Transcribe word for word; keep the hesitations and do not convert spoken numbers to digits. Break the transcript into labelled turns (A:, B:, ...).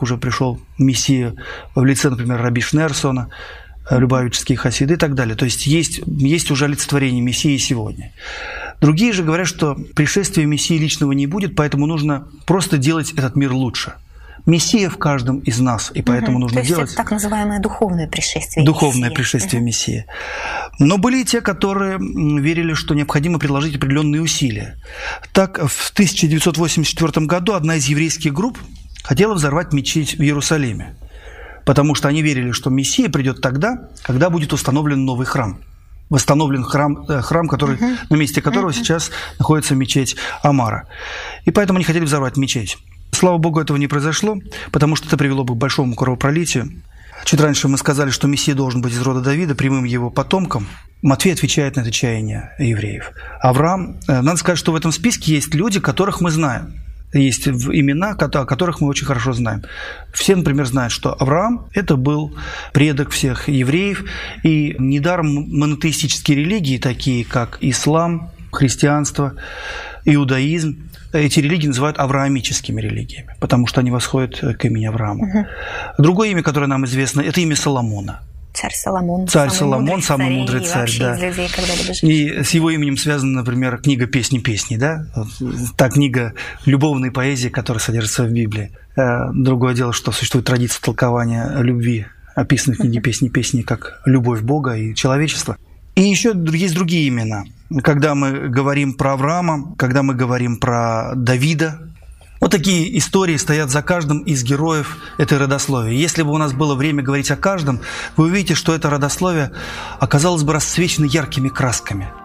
A: уже пришел Мессия в лице, например, Раби Шнерсона, любавические хасиды и так далее. То есть есть, есть уже олицетворение Мессии сегодня. Другие же говорят, что пришествия Мессии личного не будет, поэтому нужно просто делать этот мир лучше. Мессия в каждом из нас, и поэтому угу. нужно
B: То есть
A: делать...
B: это так называемое духовное пришествие
A: Духовное
B: Мессии.
A: пришествие
B: угу.
A: Мессии. Но были и те, которые верили, что необходимо приложить определенные усилия. Так, в тысяча девятьсот восемьдесят четвёртом году одна из еврейских групп хотела взорвать мечеть в Иерусалиме, потому что они верили, что Мессия придет тогда, когда будет установлен новый храм. Восстановлен храм, храм который, uh-huh. на месте которого uh-huh. сейчас находится мечеть Амара. И поэтому они хотели взорвать мечеть. Слава Богу, этого не произошло, потому что это привело бы к большому кровопролитию. Чуть раньше мы сказали, что Мессия должен быть из рода Давида, прямым его потомком. Матфей отвечает на это чаяние евреев. Авраам, надо сказать, что в этом списке есть люди, которых мы знаем. Есть имена, о которых мы очень хорошо знаем. Все, например, знают, что Авраам – это был предок всех евреев. И недаром монотеистические религии, такие как ислам, христианство, иудаизм, эти религии называют авраамическими религиями, потому что они восходят к имени Авраама. Угу. Другое имя, которое нам известно, это имя Соломона.
B: Царь Соломон.
A: Царь Соломон, самый мудрый царь, да.
B: Людей,
A: и с его именем связана, например, книга «Песни песней», да? Та книга любовной поэзии, которая содержится в Библии. Другое дело, что существует традиция толкования любви, описанной в книге «Песни песней», как любовь Бога и человечества. И еще есть другие имена. Когда мы говорим про Авраама, когда мы говорим про Давида, вот такие истории стоят за каждым из героев этой родословия. Если бы у нас было время говорить о каждом, вы увидите, что это родословие оказалось бы расцвечено яркими красками.